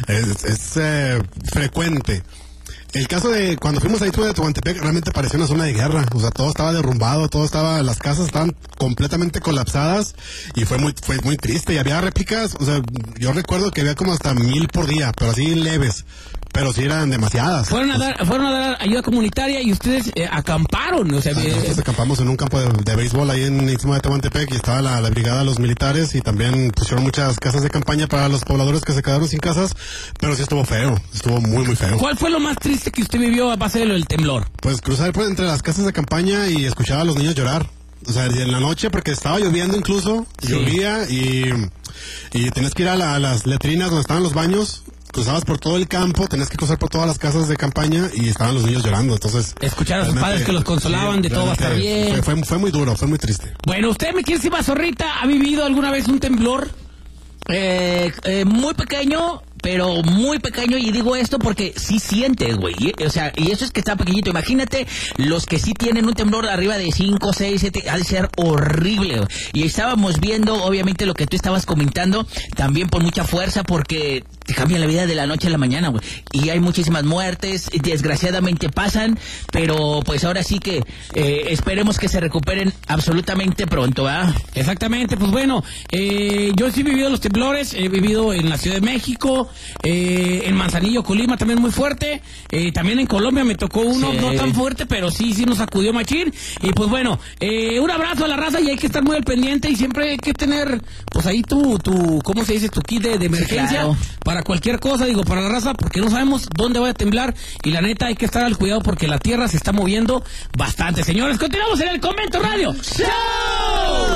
es frecuente. El caso de cuando fuimos ahí de Tehuantepec realmente parecía una zona de guerra, o sea, todo estaba derrumbado, las casas estaban completamente colapsadas y fue muy triste. Y había réplicas, o sea, yo recuerdo que había como hasta 1,000 por día, pero así leves. Pero sí eran demasiadas. Fueron a dar ayuda comunitaria y ustedes acamparon, o sea, nosotros acampamos en un campo de béisbol ahí encima de Tehuantepec y estaba la brigada de los militares y también pusieron muchas casas de campaña para los pobladores que se quedaron sin casas, pero sí estuvo feo, estuvo muy muy feo. ¿Cuál fue lo más triste que usted vivió a base de lo del temblor? Pues cruzar por entre las casas de campaña y escuchar a los niños llorar. O sea, en la noche, porque estaba lloviendo incluso, sí. Llovía y tenías que ir a las letrinas donde estaban los baños. Cruzabas por todo el campo, tenías que cruzar por todas las casas de campaña y estaban los niños llorando, entonces... Escuchar a sus padres que los consolaban, sí, de todo va a estar bien. Fue muy duro, fue muy triste. Bueno, usted, mi querida Zorrita, ¿ha vivido alguna vez un temblor? Muy pequeño, pero muy pequeño, y digo esto porque sí sientes, güey, o sea, y eso es que está pequeñito. Imagínate los que sí tienen un temblor arriba de 5, 6, 7, ha de ser horrible, güey. Y estábamos viendo, obviamente, lo que tú estabas comentando, también por mucha fuerza, porque te cambia la vida de la noche a la mañana, güey. Y hay muchísimas muertes, desgraciadamente pasan, pero pues ahora sí que esperemos que se recuperen absolutamente pronto, ¿verdad? Exactamente, pues bueno, yo sí he vivido los temblores, he vivido en la Ciudad de México, en Manzanillo, Colima, también muy fuerte, también en Colombia me tocó uno, sí. No tan fuerte, pero sí nos sacudió machín, y pues bueno, un abrazo a la raza, y hay que estar muy al pendiente, y siempre hay que tener, pues ahí tu ¿cómo se dice? Tu kit de emergencia, claro. Para cualquier cosa, digo, para la raza, porque no sabemos dónde va a temblar, y la neta hay que estar al cuidado porque la tierra se está moviendo bastante. Señores, continuamos en el Convento Radio Show.